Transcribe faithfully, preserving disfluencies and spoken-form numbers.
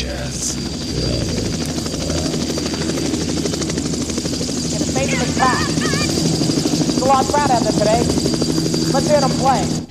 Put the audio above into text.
Jazz. In a stadium is packed. There's a lot of crowd out there today. Let's hear them play.